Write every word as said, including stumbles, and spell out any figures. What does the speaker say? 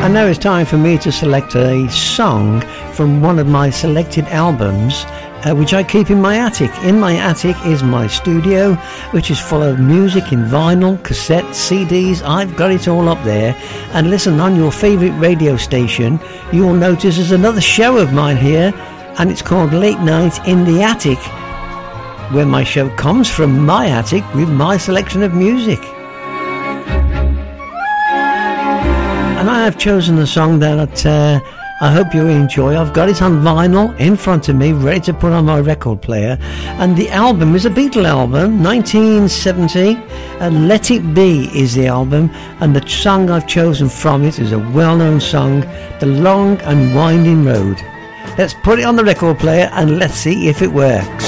And now it's time for me to select a song from one of my selected albums, uh, which I keep in my attic. In my attic is my studio, which is full of music in vinyl, cassette, C Ds. I've got it all up there. And listen, on your favourite radio station, you will notice there's another show of mine here, and it's called Late Night in the Attic, where my show comes from my attic with my selection of music. And I have chosen a song that uh, I hope you enjoy. I've got it on vinyl in front of me, ready to put on my record player. And the album is a Beatle album, nineteen seventy. And Let It Be is the album. And the song I've chosen from it is a well-known song, The Long and Winding Road. Let's put it on the record player and let's see if it works.